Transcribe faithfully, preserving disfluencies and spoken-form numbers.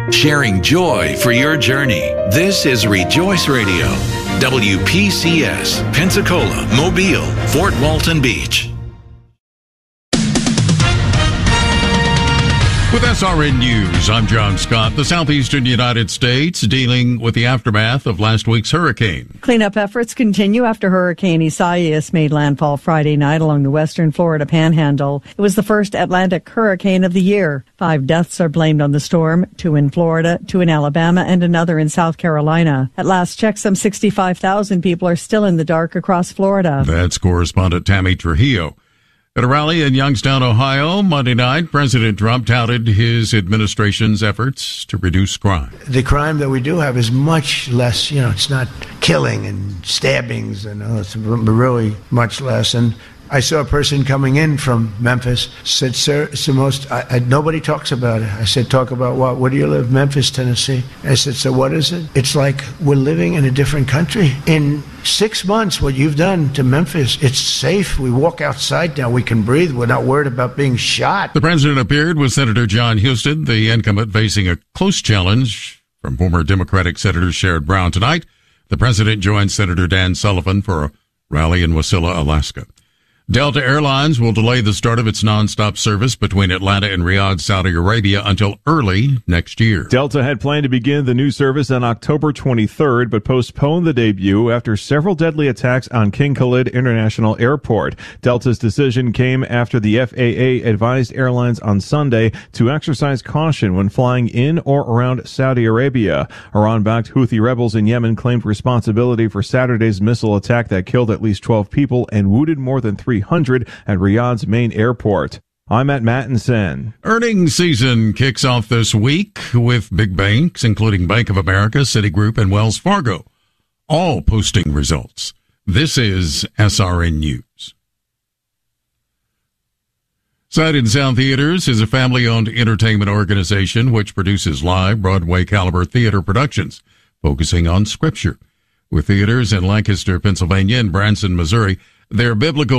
sharing joy for your journey. This is Rejoice Radio, W P C S, Pensacola, Mobile, Fort Walton Beach. With S R N News, I'm John Scott. The southeastern United States dealing with the aftermath of last week's hurricane. Cleanup efforts continue after Hurricane Isaias made landfall Friday night along the western Florida panhandle. It was the first Atlantic hurricane of the year. Five deaths are blamed on the storm, two in Florida, two in Alabama, and another in South Carolina. At last check, some sixty-five thousand people are still in the dark across Florida. That's correspondent Tammy Trujillo. At a rally in Youngstown, Ohio, Monday night, President Trump touted his administration's efforts to reduce crime. The crime that we do have is much less, you know, it's not killing and stabbings, and uh, it's really much less. And I saw a person coming in from Memphis, said, sir, it's the most, I, I, nobody talks about it. I said, talk about what? Where do you live? Memphis, Tennessee. I said, so what is it? It's like we're living in a different country. In six months, what you've done to Memphis, it's safe. We walk outside now. We can breathe. We're not worried about being shot. The president appeared with Senator John Huston, the incumbent facing a close challenge from former Democratic Senator Sherrod Brown. Tonight, the president joined Senator Dan Sullivan for a rally in Wasilla, Alaska. Delta Airlines will delay the start of its nonstop service between Atlanta and Riyadh, Saudi Arabia until early next year. Delta had planned to begin the new service on October twenty-third, but postponed the debut after several deadly attacks on King Khalid International Airport. Delta's decision came after the F A A advised airlines on Sunday to exercise caution when flying in or around Saudi Arabia. Iran-backed Houthi rebels in Yemen claimed responsibility for Saturday's missile attack that killed at least twelve people and wounded more than three hundred at Riyadh's main airport. I'm at Mattinson. Earnings season kicks off this week with big banks, including Bank of America, Citigroup, and Wells Fargo, all posting results. This is S R N News. Sight and Sound Theaters is a family-owned entertainment organization which produces live Broadway-caliber theater productions, focusing on scripture. With theaters in Lancaster, Pennsylvania, and Branson, Missouri, their biblical